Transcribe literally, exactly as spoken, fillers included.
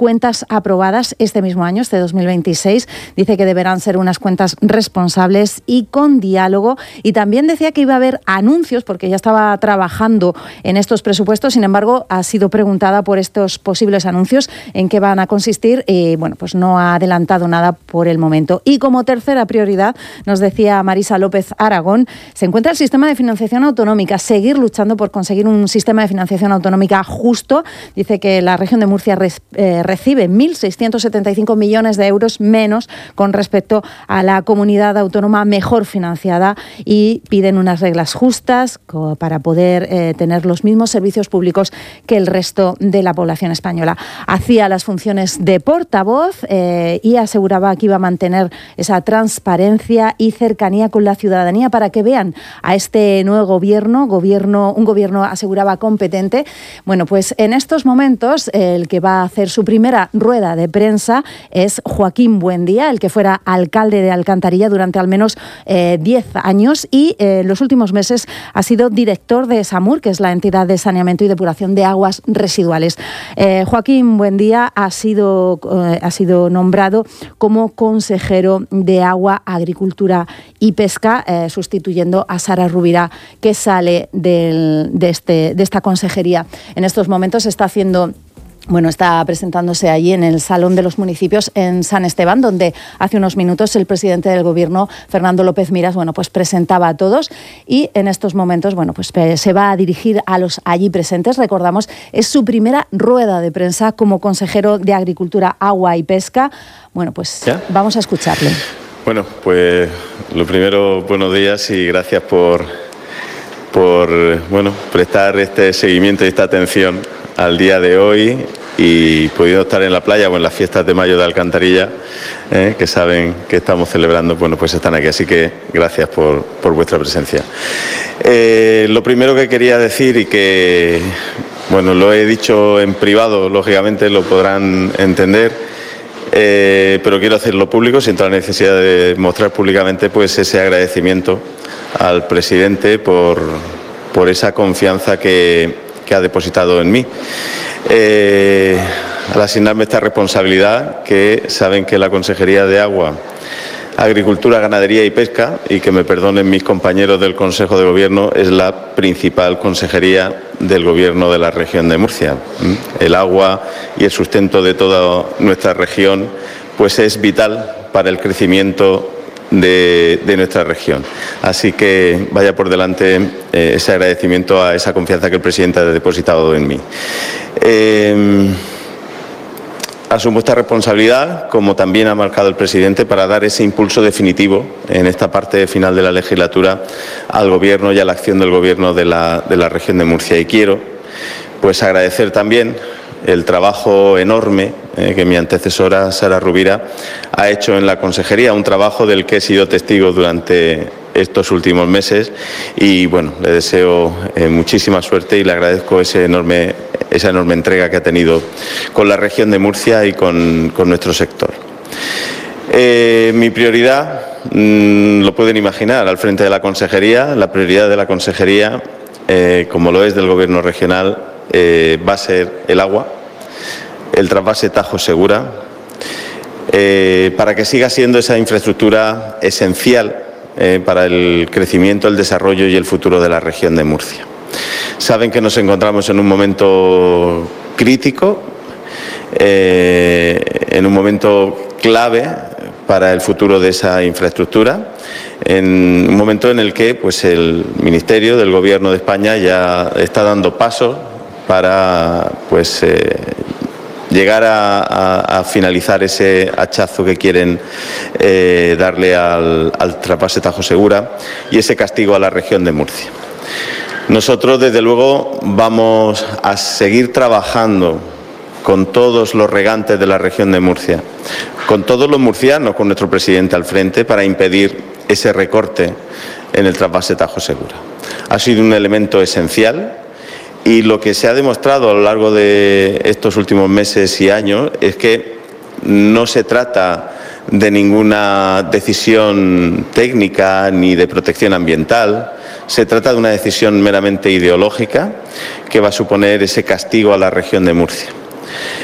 cuentas aprobadas este mismo año, este dos mil veintiséis. Dice que deberán ser unas cuentas responsables y con diálogo. Y también decía que iba a haber anuncios, porque ya estaba trabajando en estos presupuestos. Sin embargo, ha sido preguntada por estos posibles anuncios en qué van a consistir y, bueno, pues no ha adelantado nada por el momento. Y como tercera prioridad, nos decía Marisa López Aragón, se encuentra el sistema de financiación autonómica, seguir luchando por conseguir un sistema de financiación autonómica justo. Dice que la región de Murcia re, eh, recibe mil seiscientos setenta y cinco millones de euros menos con respecto a la comunidad autónoma mejor financiada y piden unas reglas justas para poder eh, tener los mismos servicios públicos que el resto de la población española. Hacía las funciones de portavoz eh, y aseguraba que iba a mantener esa transparencia y cercanía con la ciudadanía para que vean a este nuevo gobierno, gobierno un gobierno aseguraba competente. Bueno, pues en estos momentos el que va a hacer su primera rueda de prensa es Joaquín Buendía, el que fuera alcalde de Alcantarilla durante al menos eh, diez años y en eh, los últimos meses ha sido director de SAMUR, que es la entidad de saneamiento y depuración de aguas residuales. Eh, Joaquín Buendía ha sido, eh, ha sido nombrado como consejero de Agua, Agricultura y Pesca, eh, sustituyendo a Sara Rubira, que sale del, de, este, de esta consejería. En estos momentos está haciendo... Bueno, está presentándose allí en el Salón de los Municipios en San Esteban, donde hace unos minutos el presidente del Gobierno, Fernando López Miras, bueno, pues presentaba a todos y en estos momentos, bueno, pues se va a dirigir a los allí presentes. Recordamos, es su primera rueda de prensa como consejero de Agricultura, Agua y Pesca. Bueno, pues ¿ya? Vamos a escucharle. Bueno, pues lo primero, buenos días y gracias por, por bueno, prestar este seguimiento y esta atención al día de hoy y pudiendo estar en la playa o en las fiestas de mayo de Alcantarilla, eh, que saben que estamos celebrando, bueno, pues están aquí. Así que gracias por, por vuestra presencia. Eh, lo primero que quería decir y que, bueno, lo he dicho en privado, lógicamente lo podrán entender, eh, pero quiero hacerlo público, siento la necesidad de mostrar públicamente pues ese agradecimiento al presidente por, por esa confianza que que ha depositado en mí. Eh, al asignarme esta responsabilidad, que saben que la Consejería de Agua, Agricultura, Ganadería y Pesca, y que me perdonen mis compañeros del Consejo de Gobierno, es la principal consejería del Gobierno de la región de Murcia. El agua y el sustento de toda nuestra región pues es vital para el crecimiento De, de nuestra región. Así que vaya por delante eh, ese agradecimiento a esa confianza que el presidente ha depositado en mí. Eh, asumo esta responsabilidad, como también ha marcado el presidente, para dar ese impulso definitivo en esta parte final de la legislatura al Gobierno y a la acción del Gobierno de la, de la región de Murcia. Y quiero pues agradecer también el trabajo enorme eh, que mi antecesora, Sara Rubira, ha hecho en la consejería, un trabajo del que he sido testigo durante estos últimos meses y, bueno, le deseo eh, muchísima suerte y le agradezco ese enorme, esa enorme entrega que ha tenido con la región de Murcia y con, con nuestro sector. Eh, mi prioridad, mmm, lo pueden imaginar, al frente de la consejería, la prioridad de la consejería, eh, como lo es del Gobierno regional, Eh, va a ser el agua, el trasvase Tajo Segura, eh, para que siga siendo esa infraestructura esencial eh, para el crecimiento, el desarrollo y el futuro de la región de Murcia. Saben que nos encontramos en un momento crítico, eh, en un momento clave para el futuro de esa infraestructura, en un momento en el que pues, el Ministerio del Gobierno de España ya está dando pasos para pues, eh, llegar a, a, a finalizar ese hachazo que quieren eh, darle al, al trasvase Tajo Segura y ese castigo a la región de Murcia. Nosotros, desde luego, vamos a seguir trabajando con todos los regantes de la región de Murcia, con todos los murcianos, con nuestro presidente al frente, para impedir ese recorte en el trasvase Tajo Segura. Ha sido un elemento esencial. Y lo que se ha demostrado a lo largo de estos últimos meses y años es que no se trata de ninguna decisión técnica ni de protección ambiental, se trata de una decisión meramente ideológica que va a suponer ese castigo a la región de Murcia.